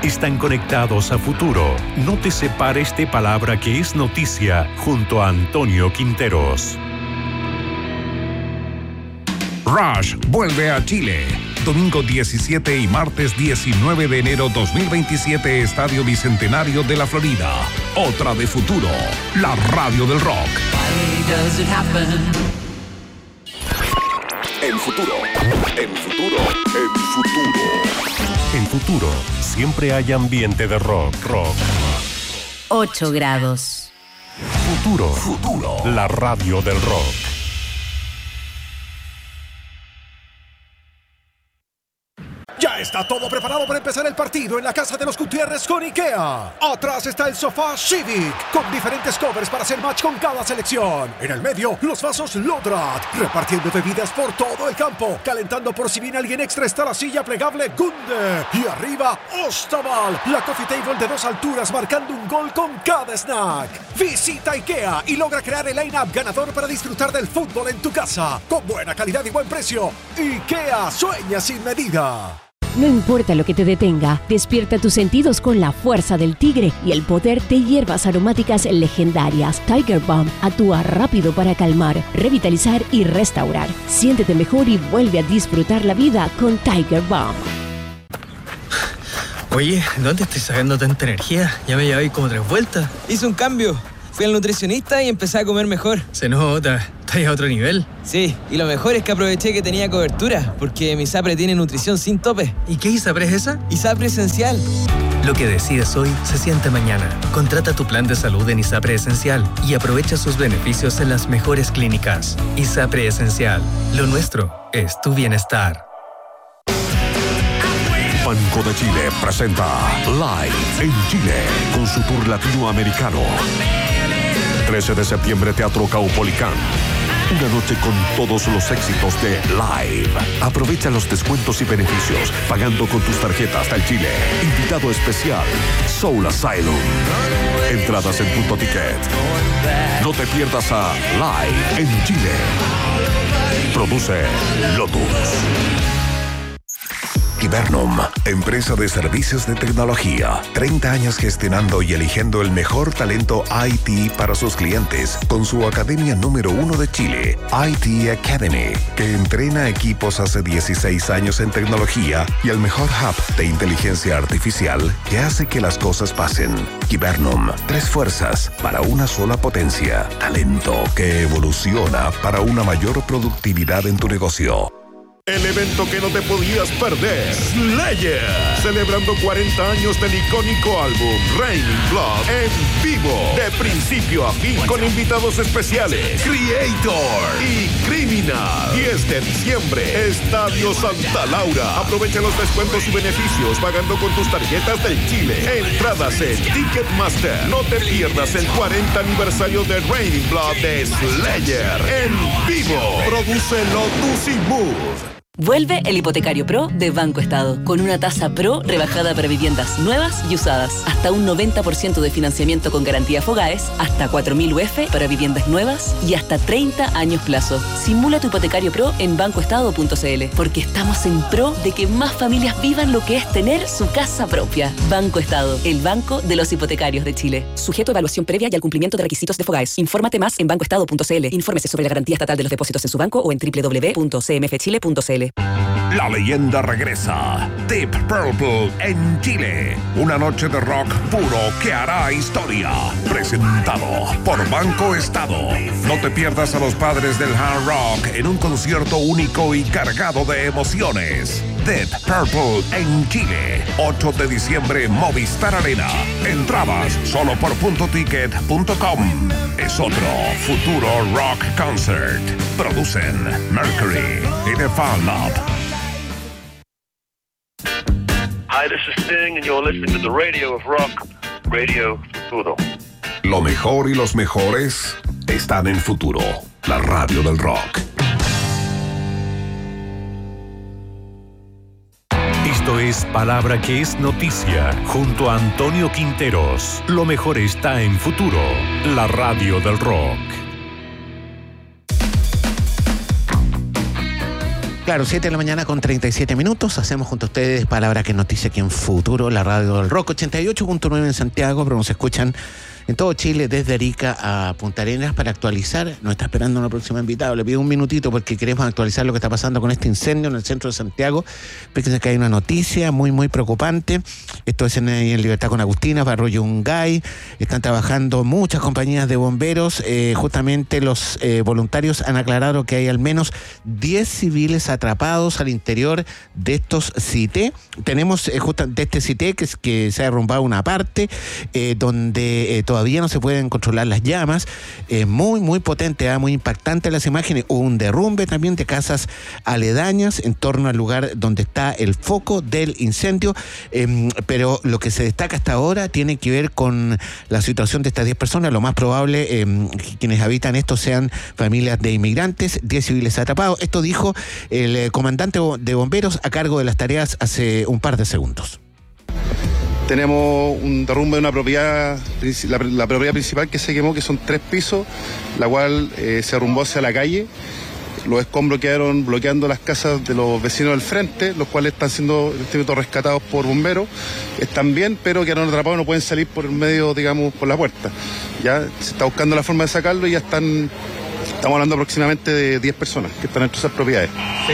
están conectados a futuro. No te separes de Palabra que es noticia junto a Antonio Quinteros. Rush vuelve a Chile. Domingo 17 y martes 19 de enero 2027, Estadio Bicentenario de la Florida. Otra de futuro, la radio del rock. En futuro, en futuro, en futuro. En futuro, siempre hay ambiente de rock. 8 grados. Futuro, la radio del rock. Ya está todo preparado para empezar el partido en la casa de los Gutiérrez con IKEA. Atrás está el sofá Civic, con diferentes covers para hacer match con cada selección. En el medio, los vasos Lodrat, repartiendo bebidas por todo el campo. Calentando por si viene alguien extra está la silla plegable Gunde. Y arriba, Ostaval, la coffee table de 2 alturas, marcando un gol con cada snack. Visita IKEA y logra crear el line-up ganador para disfrutar del fútbol en tu casa. Con buena calidad y buen precio. IKEA sueña sin medida. No importa lo que te detenga, despierta tus sentidos con la fuerza del tigre y el poder de hierbas aromáticas legendarias. Tiger Balm actúa rápido para calmar, revitalizar y restaurar. Siéntete mejor y vuelve a disfrutar la vida con Tiger Balm. Oye, ¿dónde estoy sacando tanta energía? Ya me llevé como 3 vueltas. Hice un cambio. Fui al nutricionista y empecé a comer mejor. Se nota, estás a otro nivel. Sí, y lo mejor es que aproveché que tenía cobertura, porque mi ISAPRE tiene nutrición sin tope. ¿Y qué ISAPRE es esa? ISAPRE Esencial. Lo que decides hoy se siente mañana. Contrata tu plan de salud en ISAPRE Esencial y aprovecha sus beneficios en las mejores clínicas. ISAPRE Esencial. Lo nuestro es tu bienestar. Banco de Chile presenta Live en Chile con su tour latinoamericano. 13 de septiembre, Teatro Caupolicán. Una noche con todos los éxitos de Live. Aprovecha los descuentos y beneficios pagando con tus tarjetas del Chile. Invitado especial, Soul Asylum. Entradas en Punto Ticket. No te pierdas a Live en Chile. Produce Lotus. Hibernum, empresa de servicios de tecnología. 30 años gestionando y eligiendo el mejor talento IT para sus clientes, con su academia número 1 de Chile, IT Academy, que entrena equipos hace 16 años en tecnología y el mejor hub de inteligencia artificial que hace que las cosas pasen. Hibernum, 3 fuerzas para una sola potencia. Talento que evoluciona para una mayor productividad en tu negocio. El evento que no te podías perder, Slayer, celebrando 40 años del icónico álbum Raining Blood en vivo, de principio a fin, con invitados especiales, Creator y Criminal. 10 de diciembre, Estadio Santa Laura. Aprovecha los descuentos y beneficios pagando con tus tarjetas del Chile. Entradas en Ticketmaster. No te pierdas el 40 aniversario de Raining Blood de Slayer en vivo. Produce Lotus y Mood. Vuelve el Hipotecario Pro de Banco Estado, con una tasa Pro rebajada para viviendas nuevas y usadas, hasta un 90% de financiamiento con garantía Fogaes, hasta 4.000 UF para viviendas nuevas y hasta 30 años plazo. Simula tu Hipotecario Pro en bancoestado.cl, porque estamos en pro de que más familias vivan lo que es tener su casa propia. Banco Estado, el banco de los hipotecarios de Chile. Sujeto a evaluación previa y al cumplimiento de requisitos de Fogaes. Infórmate más en bancoestado.cl. Infórmese sobre la garantía estatal de los depósitos en su banco o en www.cmfchile.cl. La leyenda regresa. Deep Purple en Chile. Una noche de rock puro que hará historia. Presentado por Banco Estado. No te pierdas a los padres del hard rock en un concierto único y cargado de emociones. Deep Purple en Chile. 8 de diciembre, Movistar Arena. Entradas solo por puntoticket.com. Es otro futuro rock concert. Producen Mercury y The Fan Lab. Hi, this is Sting, and you're listening to the Radio of Rock, Radio Futuro. Lo mejor y los mejores están en Futuro, la radio del rock. Esto es Palabra que es noticia, junto a Antonio Quinteros. Lo mejor está en Futuro, la radio del rock. Claro, 7 de la mañana con 37 minutos. Hacemos junto a ustedes Palabra que es Noticia aquí en Futuro, la radio del Rock 88.9 en Santiago, pero nos escuchan en todo Chile, desde Arica a Punta Arenas. Para actualizar, nos está esperando una próxima invitada. Le pido un minutito porque queremos actualizar lo que está pasando con este incendio en el centro de Santiago. Fíjense que hay una noticia muy, muy preocupante. Esto es en Libertad con Agustina, Barrio Yungay. Están trabajando muchas compañías de bomberos. Justamente los voluntarios han aclarado que hay al menos 10 civiles atrapados al interior de estos CITE. Tenemos justamente este CITE que se ha derrumbado una parte, donde todavía no se pueden controlar las llamas. Muy, muy potente, muy impactante las imágenes. Hubo un derrumbe también de casas aledañas en torno al lugar donde está el foco del incendio. Pero lo que se destaca hasta ahora tiene que ver con la situación de estas 10 personas. Lo más probable, quienes habitan esto sean familias de inmigrantes, 10 civiles atrapados. Esto dijo el comandante de bomberos a cargo de las tareas hace un par de segundos. Tenemos un derrumbe de una propiedad, la propiedad principal que se quemó, que son 3 pisos, la cual se derrumbó hacia la calle. Los escombros quedaron bloqueando las casas de los vecinos del frente, los cuales están siendo rescatados por bomberos. Están bien, pero quedaron atrapados, no pueden salir por el medio, digamos, por la puerta. Ya se está buscando la forma de sacarlo y ya estamos hablando aproximadamente de 10 personas que están en esas propiedades.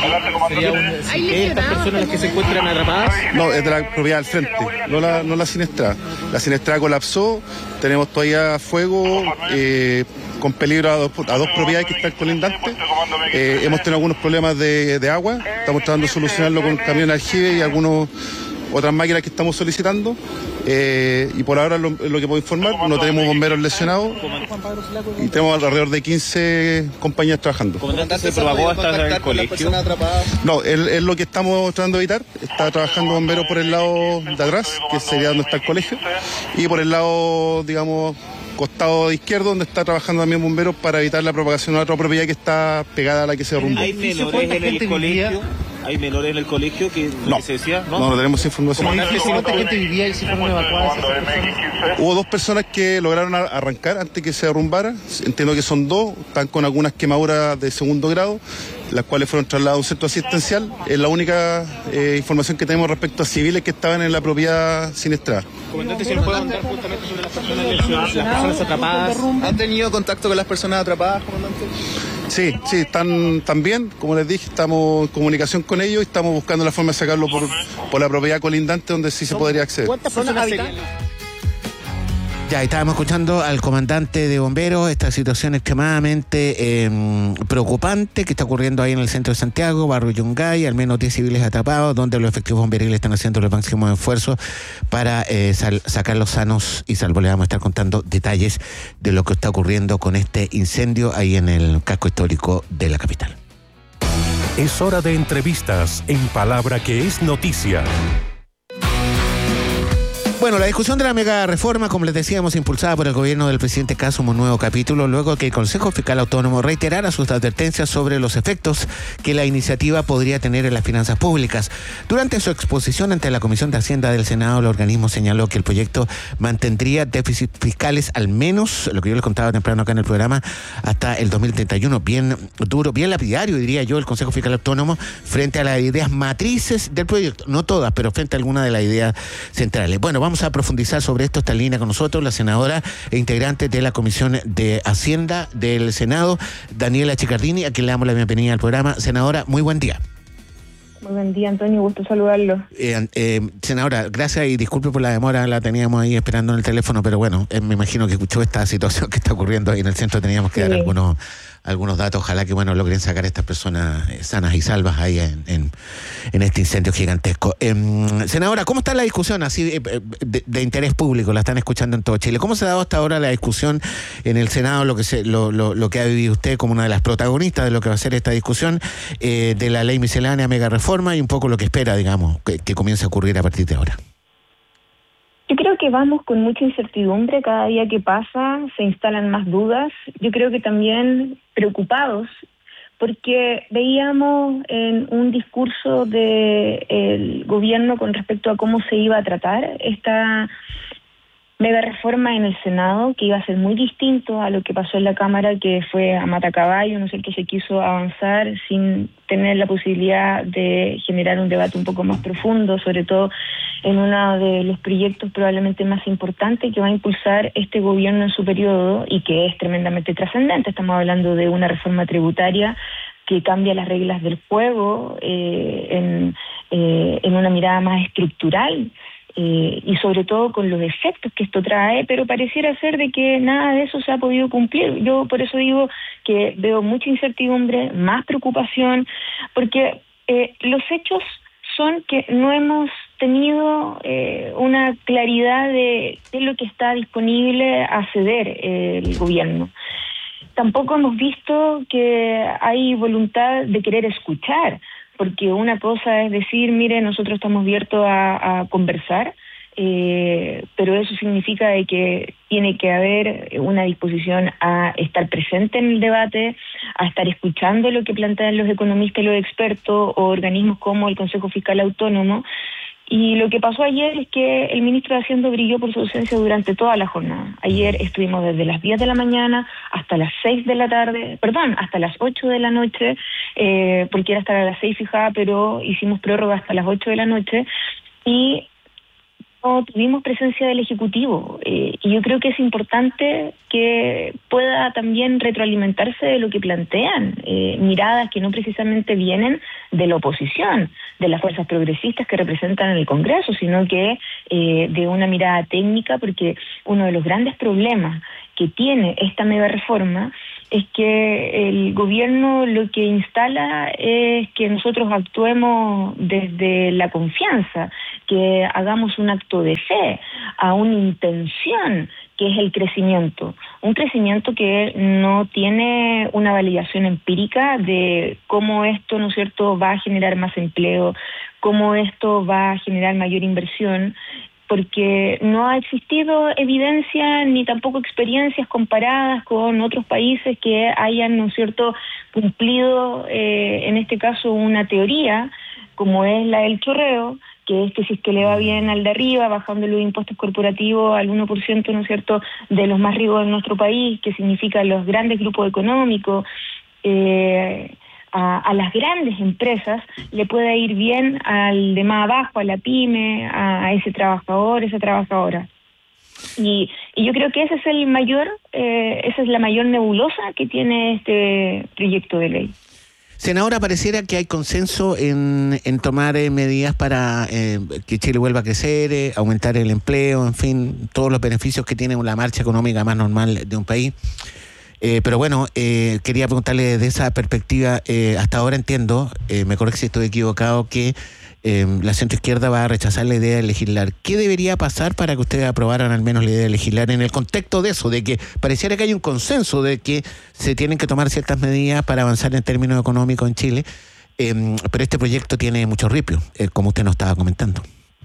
¿Sería estas personas las que se encuentran atrapadas? No, es de la propiedad al frente, no la siniestrada. La siniestrada colapsó, tenemos todavía fuego, con peligro a dos propiedades que están colindantes. Hemos tenido algunos problemas de agua, estamos tratando de solucionarlo con camión aljibe y otras máquinas que estamos solicitando. Y por ahora lo que puedo informar, no tenemos bomberos lesionados y tenemos alrededor de 15 compañías trabajando. ¿Comandante, se propagó hasta el colegio? No, es lo que estamos tratando de evitar. Está trabajando bomberos por el lado de atrás, que sería donde está el colegio, y por el lado, digamos, costado izquierdo, donde está trabajando también bomberos para evitar la propagación a otra propiedad que está pegada a la que se derrumbó. ¿Hay menores en el colegio? ¿Hay menores en el colegio que se decía? No tenemos información. ¿Cuánta gente vivía y si fueron evacuadas? Hubo 2 personas que lograron arrancar antes que se derrumbara. Entiendo que son 2, están con algunas quemaduras de segundo grado, las cuales fueron trasladadas a un centro asistencial. Es la única información que tenemos respecto a civiles que estaban en la propiedad siniestrada. Comandante, ¿se nos puede contar justamente sobre las personas lesionadas, las personas atrapadas? ¿Han tenido contacto con las personas atrapadas, comandante? Sí, están bien. Como les dije, estamos en comunicación con ellos y estamos buscando la forma de sacarlo por la propiedad colindante donde sí se podría acceder. ¿Cuántas personas serían? Ya, estábamos escuchando al comandante de bomberos, esta situación extremadamente preocupante que está ocurriendo ahí en el centro de Santiago, Barrio Yungay, al menos 10 civiles atrapados, donde los efectivos bomberiles están haciendo los máximos esfuerzos para sacarlos sanos y salvos. Le vamos a estar contando detalles de lo que está ocurriendo con este incendio ahí en el casco histórico de la capital. Es hora de entrevistas en Palabra que es Noticia. Bueno, la discusión de la mega reforma, como les decíamos, impulsada por el gobierno del presidente Kast, suma un nuevo capítulo luego que el Consejo Fiscal Autónomo reiterara sus advertencias sobre los efectos que la iniciativa podría tener en las finanzas públicas. Durante su exposición ante la Comisión de Hacienda del Senado, el organismo señaló que el proyecto mantendría déficits fiscales al menos, lo que yo les contaba temprano acá en el programa, hasta el 2031. Bien duro, bien lapidario, diría yo, el Consejo Fiscal Autónomo frente a las ideas matrices del proyecto. No todas, pero frente a alguna de las ideas centrales. Bueno, vamos a profundizar sobre esto. Está en línea con nosotros la senadora e integrante de la Comisión de Hacienda del Senado, Daniela Chicardini, a quien le damos la bienvenida al programa. Senadora, muy buen día. Muy buen día, Antonio, gusto saludarlo. Senadora, gracias y disculpe por la demora, la teníamos ahí esperando en el teléfono, pero bueno, me imagino que escuchó esta situación que está ocurriendo ahí en el centro, teníamos que dar algunos datos, ojalá que logren sacar a estas personas sanas y salvas ahí en este incendio gigantesco. Senadora, ¿cómo está la discusión así de interés público? La están escuchando en todo Chile. ¿Cómo se ha dado hasta ahora la discusión en el Senado, lo que ha vivido usted como una de las protagonistas de lo que va a ser esta discusión de la ley miscelánea, mega reforma y un poco lo que espera, digamos, que comience a ocurrir a partir de ahora? Yo creo que vamos con mucha incertidumbre, cada día que pasa se instalan más dudas, yo creo que también preocupados, porque veíamos en un discurso del gobierno con respecto a cómo se iba a tratar mega reforma en el Senado, que iba a ser muy distinto a lo que pasó en la Cámara, que fue a matacaballo, ¿no es cierto? Se quiso avanzar sin tener la posibilidad de generar un debate un poco más profundo, sobre todo en uno de los proyectos probablemente más importantes que va a impulsar este gobierno en su periodo y que es tremendamente trascendente. Estamos hablando de una reforma tributaria que cambia las reglas del juego en una mirada más estructural, y sobre todo con los efectos que esto trae, pero pareciera ser de que nada de eso se ha podido cumplir. Yo por eso digo que veo mucha incertidumbre, más preocupación, porque los hechos son que no hemos tenido una claridad de lo que está disponible a ceder el gobierno. Tampoco hemos visto que hay voluntad de querer escuchar, porque una cosa es decir, mire, nosotros estamos abiertos a conversar, pero eso significa de que tiene que haber una disposición a estar presente en el debate, a estar escuchando lo que plantean los economistas y los expertos o organismos como el Consejo Fiscal Autónomo. Y lo que pasó ayer es que el ministro de Hacienda brilló por su ausencia durante toda la jornada. Ayer estuvimos desde las 10 de la mañana hasta las 6 de la tarde, hasta las 8 de la noche, porque era hasta las 6 fijada, pero hicimos prórroga hasta las 8 de la noche, y no tuvimos presencia del Ejecutivo. Y yo creo que es importante que pueda también retroalimentarse de lo que plantean, miradas que no precisamente vienen de la oposición, de las fuerzas progresistas que representan en el Congreso, sino que de una mirada técnica, porque uno de los grandes problemas que tiene esta mega reforma es que el gobierno lo que instala es que nosotros actuemos desde la confianza, que hagamos un acto de fe, a una intención que es el crecimiento. Un crecimiento que no tiene una validación empírica de cómo esto, ¿no es cierto?, va a generar más empleo, cómo esto va a generar mayor inversión, porque no ha existido evidencia ni tampoco experiencias comparadas con otros países que hayan, ¿no es cierto?, cumplido, en este caso, una teoría como es la del chorreo, que es que si es que le va bien al de arriba, bajando los impuestos corporativos al 1%, ¿no es cierto?, de los más ricos de nuestro país, que significa los grandes grupos económicos, a las grandes empresas le puede ir bien al de más abajo, a la pyme, a ese trabajador, esa trabajadora. Y yo creo que ese es esa es la mayor nebulosa que tiene este proyecto de ley. Senadora, pareciera que hay consenso en tomar medidas para que Chile vuelva a crecer, aumentar el empleo, en fin, todos los beneficios que tiene la marcha económica más normal de un país. Pero bueno, quería preguntarle desde esa perspectiva, hasta ahora entiendo, me corrige si estoy equivocado, que la centroizquierda va a rechazar la idea de legislar. ¿Qué debería pasar para que ustedes aprobaran al menos la idea de legislar en el contexto de eso, de que pareciera que hay un consenso de que se tienen que tomar ciertas medidas para avanzar en términos económicos en Chile, pero este proyecto tiene mucho ripio, como usted nos estaba comentando?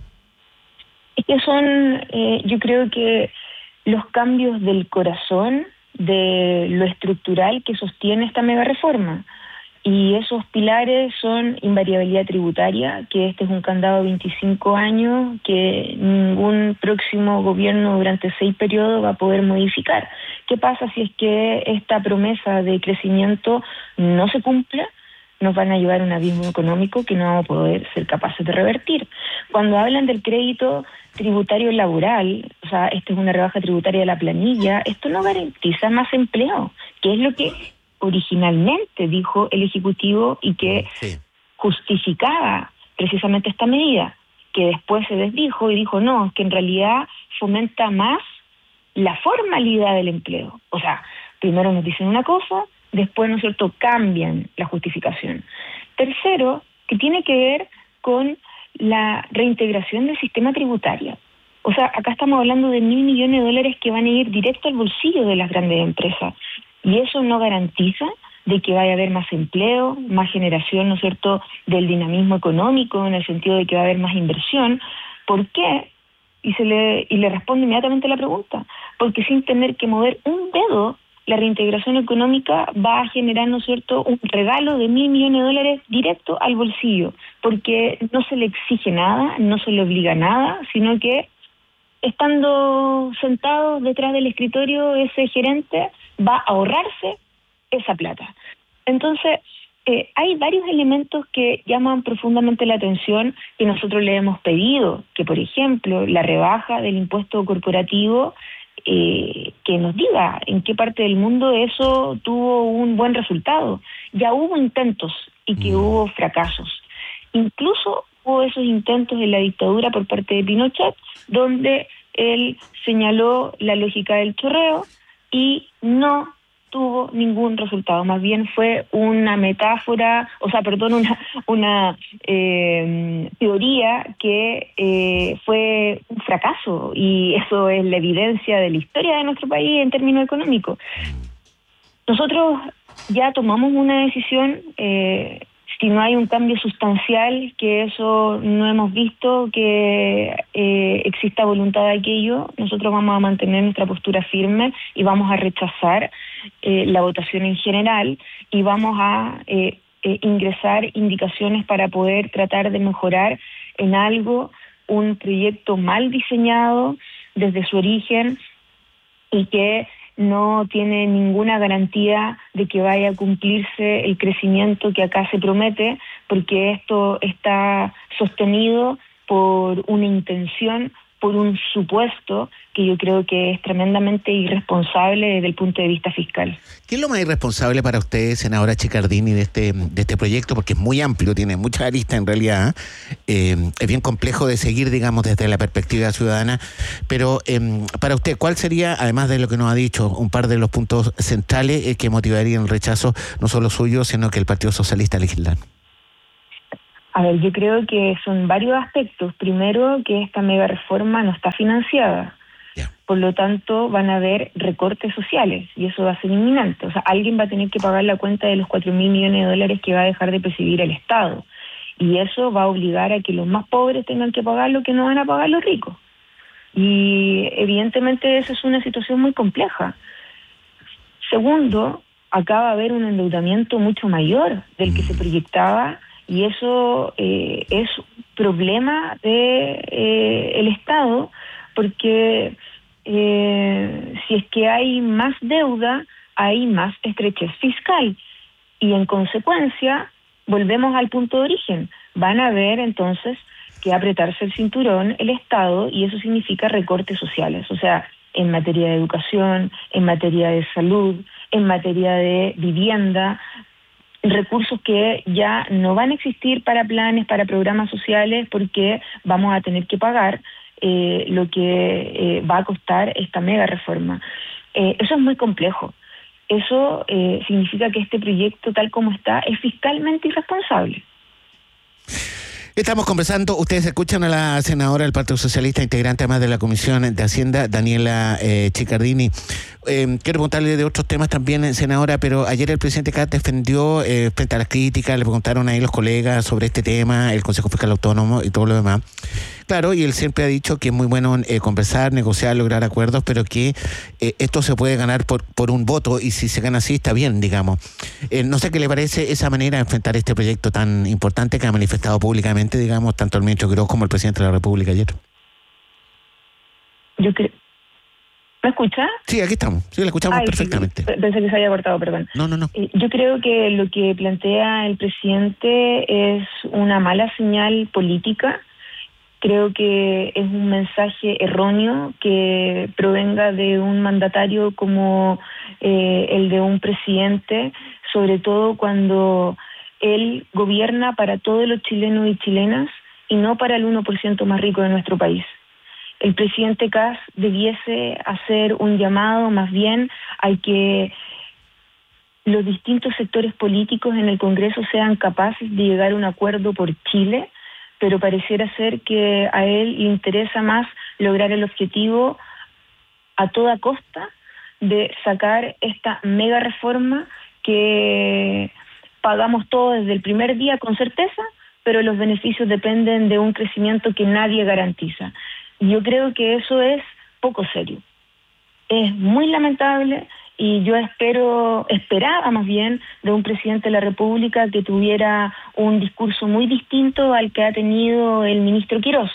Es que yo creo que los cambios del corazón de lo estructural que sostiene esta mega reforma. Y esos pilares son invariabilidad tributaria, que este es un candado de 25 años que ningún próximo gobierno durante 6 periodos va a poder modificar. ¿Qué pasa si es que esta promesa de crecimiento no se cumple? Nos van a llevar a un abismo económico que no vamos a poder ser capaces de revertir. Cuando hablan del crédito tributario laboral, o sea, esta es una rebaja tributaria de la planilla, esto no garantiza más empleo, que es lo que originalmente dijo el Ejecutivo y que justificaba precisamente esta medida, que después se desdijo y dijo no, que en realidad fomenta más la formalidad del empleo. O sea, primero nos dicen una cosa, después, ¿no es cierto?, cambian la justificación. Tercero, que tiene que ver con la reintegración del sistema tributario. O sea, acá estamos hablando de $1.000 millones que van a ir directo al bolsillo de las grandes empresas. Y eso no garantiza de que vaya a haber más empleo, más generación, ¿no es cierto?, del dinamismo económico, en el sentido de que va a haber más inversión. ¿Por qué? Y le respondo inmediatamente la pregunta. Porque sin tener que mover un dedo, la reintegración económica va a generar, ¿no es cierto?, un regalo de $1.000 millones directo al bolsillo, porque no se le exige nada, no se le obliga nada, sino que estando sentado detrás del escritorio, ese gerente va a ahorrarse esa plata. Entonces, hay varios elementos que llaman profundamente la atención que nosotros le hemos pedido, que por ejemplo la rebaja del impuesto corporativo, que nos diga en qué parte del mundo eso tuvo un buen resultado. Ya hubo intentos y que hubo fracasos. Incluso hubo esos intentos en la dictadura por parte de Pinochet, donde él señaló la lógica del chorreo y no tuvo ningún resultado, más bien fue una metáfora, una teoría que fue un fracaso, y eso es la evidencia de la historia de nuestro país en términos económicos. Nosotros ya tomamos una decisión, si no hay un cambio sustancial, que eso no hemos visto que exista voluntad de aquello, nosotros vamos a mantener nuestra postura firme y vamos a rechazar la votación en general, y vamos a ingresar indicaciones para poder tratar de mejorar en algo un proyecto mal diseñado desde su origen y que no tiene ninguna garantía de que vaya a cumplirse el crecimiento que acá se promete, porque esto está sostenido por una intención, por un supuesto que yo creo que es tremendamente irresponsable desde el punto de vista fiscal. ¿Qué es lo más irresponsable para usted, senadora Chiccardini, de este proyecto? Porque es muy amplio, tiene mucha arista en realidad. Es bien complejo de seguir, digamos, desde la perspectiva ciudadana. Pero para usted, ¿cuál sería, además de lo que nos ha dicho, un par de los puntos centrales que motivarían el rechazo, no solo suyo, sino que el Partido Socialista legislar? A ver, yo creo que son varios aspectos. Primero, que esta mega reforma no está financiada. Por lo tanto, van a haber recortes sociales y eso va a ser inminente. O sea, alguien va a tener que pagar la cuenta de los 4.000 millones de dólares que va a dejar de percibir el Estado. Y eso va a obligar a que los más pobres tengan que pagar lo que no van a pagar los ricos. Y evidentemente esa es una situación muy compleja. Segundo, acá va a haber un endeudamiento mucho mayor del que se proyectaba, y eso es un problema el Estado, porque si es que hay más deuda, hay más estrechez fiscal, y en consecuencia volvemos al punto de origen. Van a haber entonces que apretarse el cinturón el Estado, y eso significa recortes sociales, o sea, en materia de educación, en materia de salud, en materia de vivienda, recursos que ya no van a existir para planes, para programas sociales, porque vamos a tener que pagar lo que va a costar esta mega reforma. Eso es muy complejo. Eso significa que este proyecto, tal como está, es fiscalmente irresponsable. Estamos conversando, ustedes escuchan a la senadora del Partido Socialista, integrante además de la Comisión de Hacienda, Daniela Chiccardini. Quiero preguntarle de otros temas también, senadora, pero ayer el presidente Kast defendió frente a las críticas, le preguntaron ahí los colegas sobre este tema, el Consejo Fiscal Autónomo y todo lo demás. Claro, y él siempre ha dicho que es muy bueno conversar, negociar, lograr acuerdos, pero que esto se puede ganar por un voto, y si se gana así está bien, digamos. No sé qué le parece esa manera de enfrentar este proyecto tan importante que ha manifestado públicamente, digamos, tanto el ministro Quirós como el presidente de la República ayer. Yo creo... ¿Me escucha? Sí, aquí estamos. Sí, la escuchamos perfectamente. Sí, pensé que se había cortado, perdón. No. Yo creo que lo que plantea el presidente es una mala señal política. Creo que es un mensaje erróneo que provenga de un mandatario como el de un presidente, sobre todo cuando él gobierna para todos los chilenos y chilenas y no para el 1% más rico de nuestro país. El presidente Kast debiese hacer un llamado más bien a que los distintos sectores políticos en el Congreso sean capaces de llegar a un acuerdo por Chile, pero pareciera ser que a él le interesa más lograr el objetivo a toda costa de sacar esta mega reforma que pagamos todos desde el primer día con certeza, pero los beneficios dependen de un crecimiento que nadie garantiza. Yo creo que eso es poco serio. Es muy lamentable, y yo esperaba más bien de un presidente de la República que tuviera un discurso muy distinto al que ha tenido el ministro Quirós,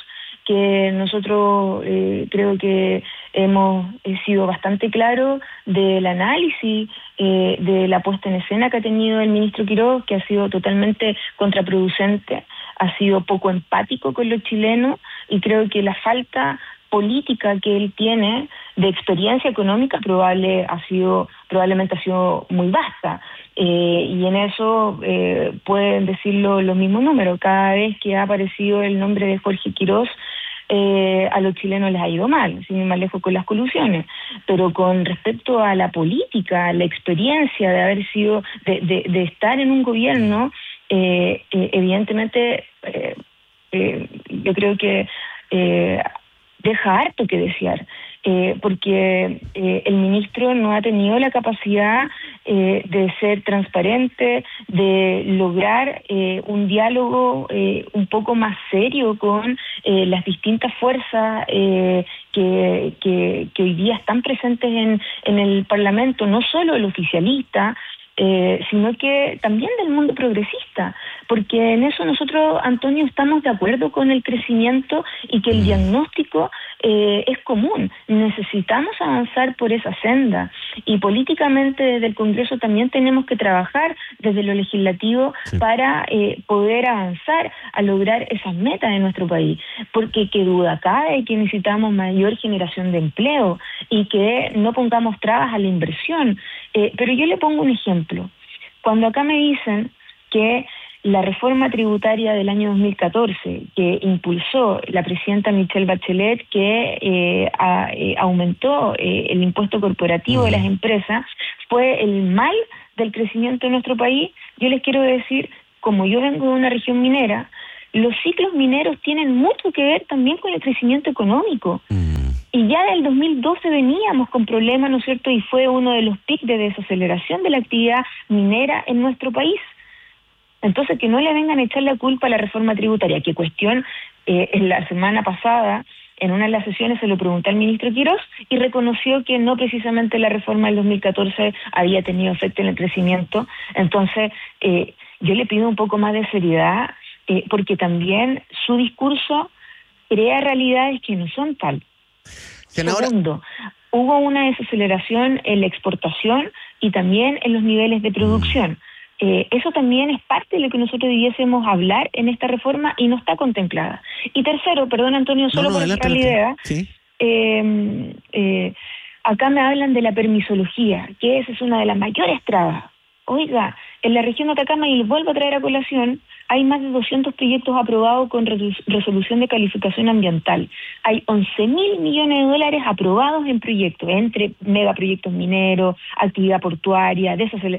que nosotros creo que hemos sido bastante claros del análisis de la puesta en escena que ha tenido el ministro Quiroz, que ha sido totalmente contraproducente, ha sido poco empático con los chilenos, y creo que la falta política que él tiene de experiencia económica probablemente ha sido muy vasta, y en eso pueden decirlo los mismos números. Cada vez que ha aparecido el nombre de Jorge Quiroz, a los chilenos les ha ido mal, sin ir más lejos con las colusiones. Pero con respecto a la política, la experiencia de haber sido, de estar en un gobierno, evidentemente yo creo que deja harto que desear, porque el ministro no ha tenido la capacidad de ser transparente, de lograr un diálogo un poco más serio con las distintas fuerzas que hoy día están presentes en el Parlamento, no solo el oficialista, sino que también del mundo progresista, porque en eso nosotros, Antonio, estamos de acuerdo con el crecimiento y que el diagnóstico es común. Necesitamos avanzar por esa senda, y políticamente desde el Congreso también tenemos que trabajar desde lo legislativo para poder avanzar a lograr esas metas de nuestro país, porque qué duda cabe que necesitamos mayor generación de empleo y que no pongamos trabas a la inversión. Pero yo le pongo un ejemplo. Cuando acá me dicen que la reforma tributaria del año 2014, que impulsó la presidenta Michelle Bachelet, que aumentó el impuesto corporativo de las empresas, fue el mal del crecimiento de nuestro país, yo les quiero decir, como yo vengo de una región minera, los ciclos mineros tienen mucho que ver también con el crecimiento económico. Y ya del 2012 veníamos con problemas, ¿no es cierto? Y fue uno de los picos de desaceleración de la actividad minera en nuestro país. Entonces, que no le vengan a echar la culpa a la reforma tributaria, que cuestión, la semana pasada, en una de las sesiones se lo pregunté al ministro Quiroz y reconoció que no precisamente la reforma del 2014 había tenido efecto en el crecimiento. Entonces, yo le pido un poco más de seriedad, porque también su discurso crea realidades que no son tal. Segundo, hubo una desaceleración en la exportación y también en los niveles de producción. Eso también es parte de lo que nosotros debiésemos hablar en esta reforma y no está contemplada. Y tercero, perdón Antonio, solo por cerrar la idea, acá me hablan de la permisología, que esa es una de las mayores trabas. Oiga, en la región de Atacama, y les vuelvo a traer a colación, hay más de 200 proyectos aprobados con resolución de calificación ambiental. Hay 11.000 millones de dólares aprobados en proyectos, entre megaproyectos mineros, actividad portuaria,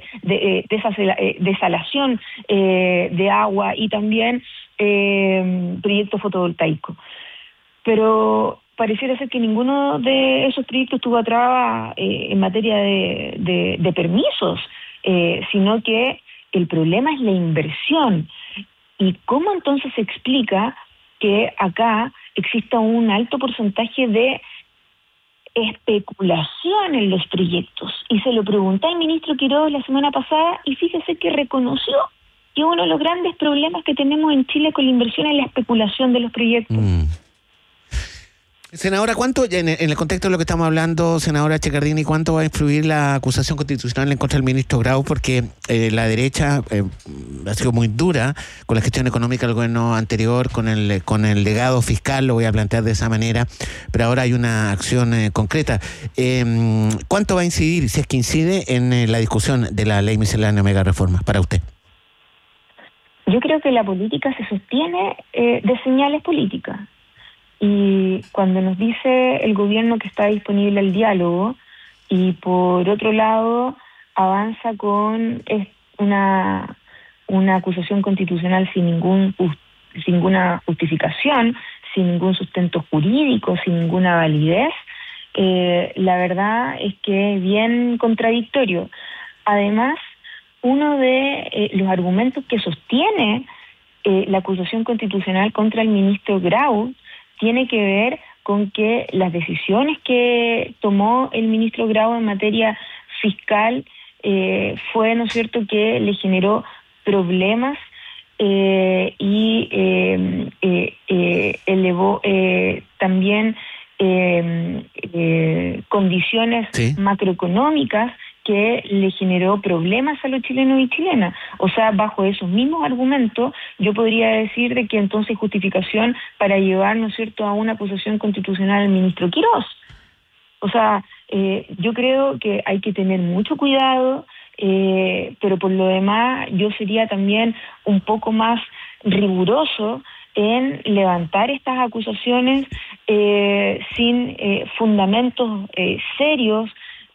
desalación de agua y también proyectos fotovoltaicos. Pero pareciera ser que ninguno de esos proyectos tuvo traba en materia de permisos, sino que el problema es la inversión. ¿Y cómo entonces se explica que acá exista un alto porcentaje de especulación en los proyectos? Y se lo pregunté al ministro Quiroz la semana pasada y fíjese que reconoció que uno de los grandes problemas que tenemos en Chile con la inversión es la especulación de los proyectos. Senadora, ¿cuánto, en el contexto de lo que estamos hablando, senadora Checardini, cuánto va a influir la acusación constitucional en contra del ministro Grau? Porque la derecha ha sido muy dura con la gestión económica del gobierno anterior, con el legado fiscal, lo voy a plantear de esa manera, pero ahora hay una acción concreta. ¿Cuánto va a incidir, si es que incide, en la discusión de la ley miscelánea mega reforma para usted? Yo creo que la política se sostiene de señales políticas. Y cuando nos dice el gobierno que está disponible al diálogo y por otro lado avanza con una acusación constitucional sin ninguna justificación, sin ningún sustento jurídico, sin ninguna validez, la verdad es que es bien contradictorio. Además, uno de los argumentos que sostiene la acusación constitucional contra el ministro Grau tiene que ver con que las decisiones que tomó el ministro Grau en materia fiscal fue, ¿no es cierto?, que le generó problemas y elevó también condiciones macroeconómicas que le generó problemas a los chilenos y chilenas. O sea, bajo esos mismos argumentos, yo podría decir de que entonces hay justificación para llevar, ¿no es cierto?, a una acusación constitucional al ministro Quirós. O sea, yo creo que hay que tener mucho cuidado, pero por lo demás yo sería también un poco más riguroso en levantar estas acusaciones sin fundamentos serios,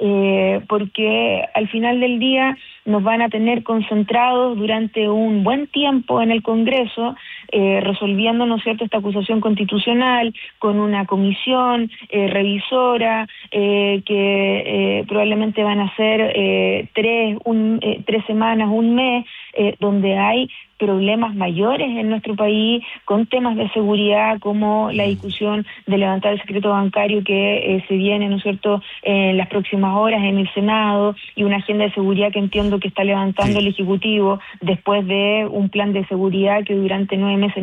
porque al final del día nos van a tener concentrados durante un buen tiempo en el Congreso, resolviendo, ¿no es cierto?, esta acusación constitucional con una comisión revisora que probablemente van a ser 3 semanas, un mes, donde hay problemas mayores en nuestro país con temas de seguridad como la discusión de levantar el secreto bancario que se viene, ¿no es cierto?, en las próximas horas en el Senado, y una agenda de seguridad que entiendo que está levantando el Ejecutivo después de un plan de seguridad que durante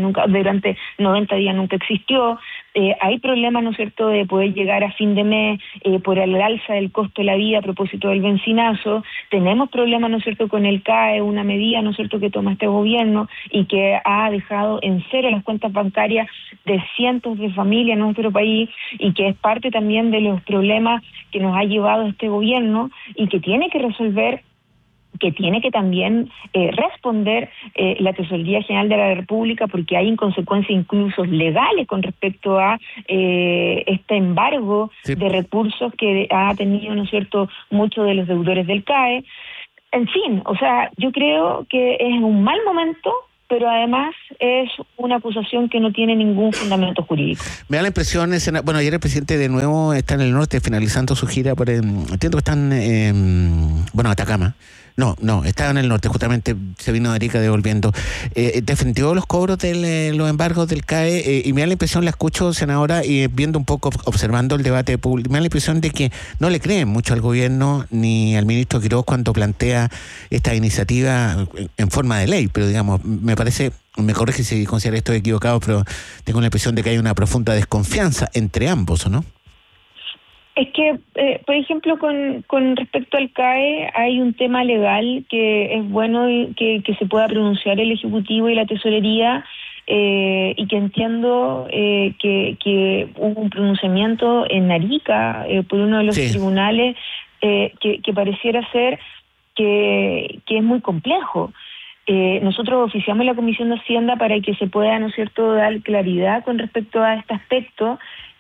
90 días nunca existió. Hay problemas, ¿no es cierto?, de poder llegar a fin de mes por el alza del costo de la vida a propósito del bencinazo. Tenemos problemas, ¿no es cierto?, con el CAE, una medida, ¿no es cierto?, que toma este gobierno y que ha dejado en cero las cuentas bancarias de cientos de familias en nuestro país, y que es parte también de los problemas que nos ha llevado este gobierno y que tiene que resolver, que tiene que también responder la Tesorería General de la República, porque hay inconsecuencias incluso legales con respecto a este embargo de recursos que ha tenido, ¿no es cierto?, muchos de los deudores del CAE. En fin, o sea, yo creo que es un mal momento, pero además es una acusación que no tiene ningún fundamento jurídico. Me da la impresión, bueno, ayer el presidente de nuevo está en el norte finalizando su gira por entiendo que están Atacama. No, estaba en el norte, justamente se vino de Arica devolviendo. Defendió los cobros de los embargos del CAE, y me da la impresión, la escucho, senadora, y viendo un poco, observando el debate público, me da la impresión de que no le creen mucho al gobierno ni al ministro Quirós cuando plantea esta iniciativa en forma de ley, pero digamos, me parece, me corrige si considero esto equivocado, pero tengo la impresión de que hay una profunda desconfianza entre ambos, ¿o no? Es que, por ejemplo, con respecto al CAE hay un tema legal que es bueno que se pueda pronunciar el Ejecutivo y la Tesorería, y que entiendo que hubo un pronunciamiento en Arica por uno de los tribunales que pareciera ser que es muy complejo. Nosotros oficiamos la Comisión de Hacienda para que se pueda, ¿no es cierto?, dar claridad con respecto a este aspecto,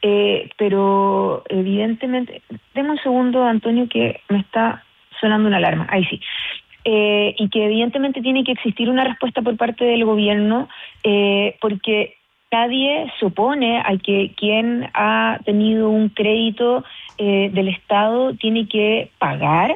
pero evidentemente, deme un segundo, Antonio, que me está sonando una alarma, ahí sí, y que evidentemente tiene que existir una respuesta por parte del gobierno, porque nadie se opone a que quien ha tenido un crédito del Estado tiene que pagar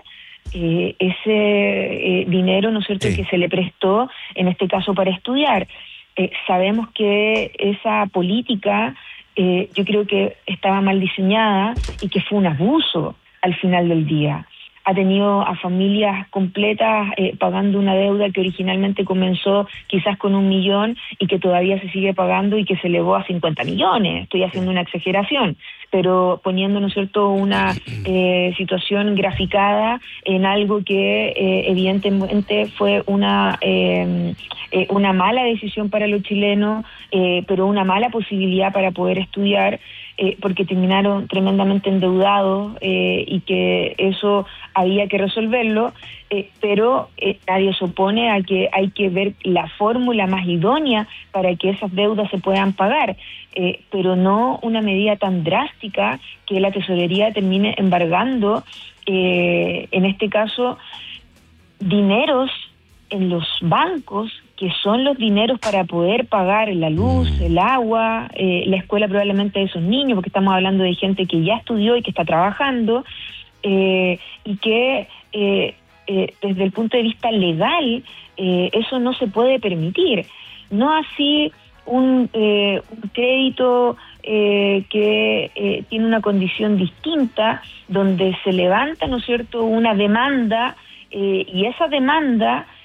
ese dinero, ¿no es cierto?, que se le prestó, en este caso para estudiar. Sabemos que esa política yo creo que estaba mal diseñada y que fue un abuso al final del día. Ha tenido a familias completas pagando una deuda que originalmente comenzó quizás con 1 millón y que todavía se sigue pagando y que se elevó a 50 millones. Estoy haciendo una exageración, pero poniendo, ¿no es cierto?, una situación graficada en algo que evidentemente fue una mala decisión para los chilenos, pero una mala posibilidad para poder estudiar, porque terminaron tremendamente endeudados, y que eso había que resolverlo, pero nadie se opone a que hay que ver la fórmula más idónea para que esas deudas se puedan pagar, pero no una medida tan drástica que la Tesorería termine embargando, en este caso, dineros en los bancos, que son los dineros para poder pagar la luz, el agua, la escuela probablemente de esos niños, porque estamos hablando de gente que ya estudió y que está trabajando, y que desde el punto de vista legal eso no se puede permitir. No así un crédito que tiene una condición distinta, donde se levanta, ¿no es cierto?, una demanda, y esa demanda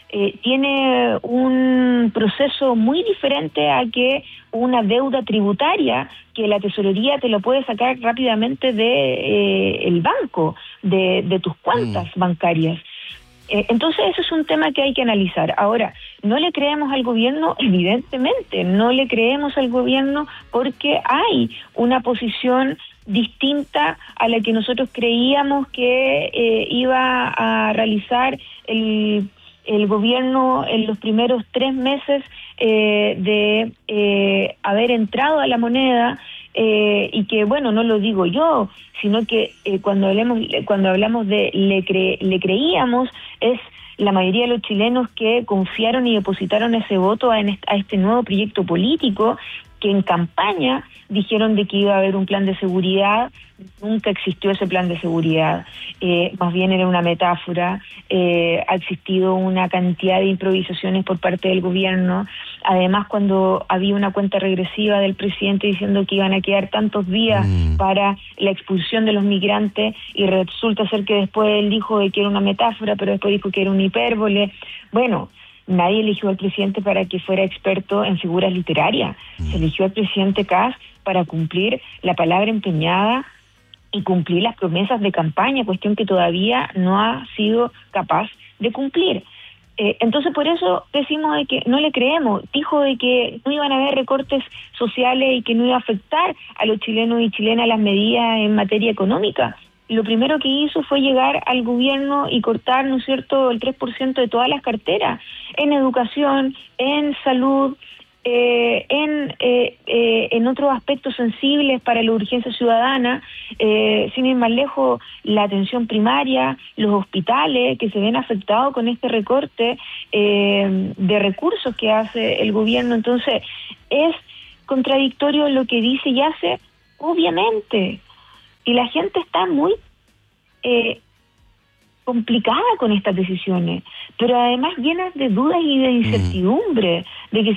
tiene un proceso muy diferente a que una deuda tributaria que la tesorería te lo puede sacar rápidamente de el banco, de tus cuentas bancarias. Entonces ese es un tema que hay que analizar. Ahora, no le creemos al gobierno, evidentemente, no le creemos al gobierno porque hay una posición distinta a la que nosotros creíamos que iba a realizar el gobierno en los primeros 3 meses de haber entrado a la moneda, y que, bueno, no lo digo yo, sino que cuando hablamos de le creíamos, es la mayoría de los chilenos que confiaron y depositaron ese voto a este nuevo proyecto político, que en campaña dijeron de que iba a haber un plan de seguridad. Nunca existió ese plan de seguridad, más bien era una metáfora. Ha existido una cantidad de improvisaciones por parte del gobierno. Además, cuando había una cuenta regresiva del presidente diciendo que iban a quedar tantos días para la expulsión de los migrantes, y resulta ser que después él dijo de que era una metáfora, pero después dijo que era una hipérbole. Bueno, nadie eligió al presidente para que fuera experto en figuras literarias. Se eligió al presidente Kast para cumplir la palabra empeñada y cumplir las promesas de campaña, cuestión que todavía no ha sido capaz de cumplir. Entonces, por eso decimos de que no le creemos. Dijo de que no iban a haber recortes sociales y que no iba a afectar a los chilenos y chilenas las medidas en materia económica. Lo primero que hizo fue llegar al gobierno y cortar, ¿no es cierto?, el 3% de todas las carteras, en educación, en salud, en otros aspectos sensibles para la urgencia ciudadana, sin ir más lejos, la atención primaria, los hospitales que se ven afectados con este recorte de recursos que hace el gobierno. Entonces, es contradictorio lo que dice y hace, obviamente. Y la gente está muy complicada con estas decisiones, pero además llenas de dudas y de incertidumbre, de que